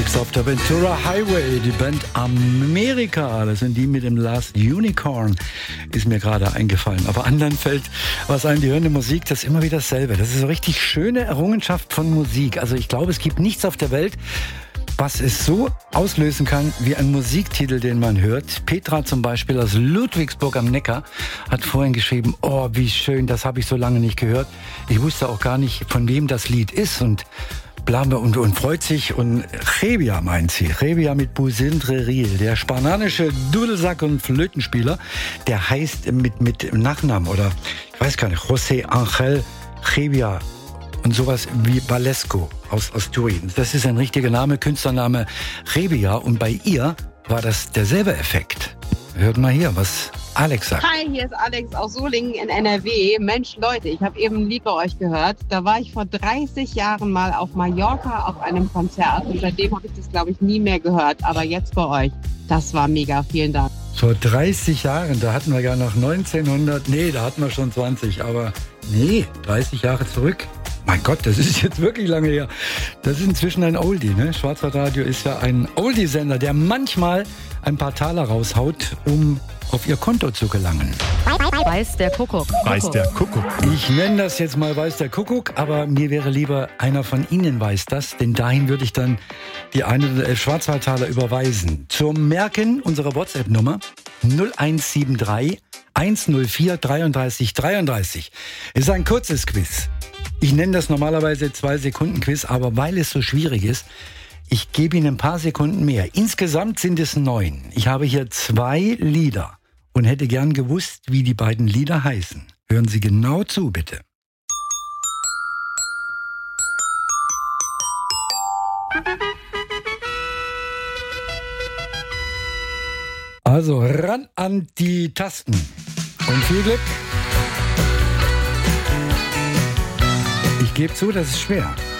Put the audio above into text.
Unterwegs auf der Ventura Highway, die Band America, das sind die mit dem Last Unicorn, ist mir gerade eingefallen. Aber anderen fällt was ein, die hören die Musik, das ist immer wieder dasselbe. Das ist so richtig schöne Errungenschaft von Musik. Also ich glaube, es gibt nichts auf der Welt, was es so auslösen kann wie ein Musiktitel, den man hört. Petra zum Beispiel aus Ludwigsburg am Neckar hat vorhin geschrieben, oh, wie schön, das habe ich so lange nicht gehört. Ich wusste auch gar nicht, von wem das Lied ist und und freut sich. Und Rebia meint sie. Rebia mit Busindreril, der spananische Dudelsack- und Flötenspieler, der heißt mit Nachnamen oder ich weiß gar nicht, José Ángel Rebia und sowas wie Valesco aus Turin. Das ist ein richtiger Name, Künstlername Rebia, und bei ihr war das derselbe Effekt. Hört mal hier, was Alex sagt. Hi, hier ist Alex aus Solingen in NRW. Mensch, Leute, ich habe eben ein Lied bei euch gehört. Da war ich vor 30 Jahren mal auf Mallorca auf einem Konzert und seitdem habe ich das, glaube ich, nie mehr gehört. Aber jetzt bei euch, das war mega. Vielen Dank. Vor 30 Jahren, da hatten wir ja noch 1900, da hatten wir schon 20, aber 30 Jahre zurück. Mein Gott, das ist jetzt wirklich lange her. Das ist inzwischen ein Oldie, ne? Schwarzwaldradio ist ja ein Oldie-Sender, der manchmal ein paar Taler raushaut, um auf ihr Konto zu gelangen. Weiß der Kuckuck. Weiß der Kuckuck. Ich nenne das jetzt mal Weiß der Kuckuck, aber mir wäre lieber, einer von Ihnen weiß das, denn dahin würde ich dann die 111 Schwarzwaldtaler überweisen. Zum Merken unserer WhatsApp-Nummer 0173 104 33 33. Ist ein kurzes Quiz. Ich nenne das normalerweise 2-Sekunden-Quiz, aber weil es so schwierig ist, ich gebe Ihnen ein paar Sekunden mehr. Insgesamt sind es 9. Ich habe hier 2 Lieder und hätte gern gewusst, wie die beiden Lieder heißen. Hören Sie genau zu, bitte. Also ran an die Tasten und viel Glück. Ich gebe zu, das ist schwer.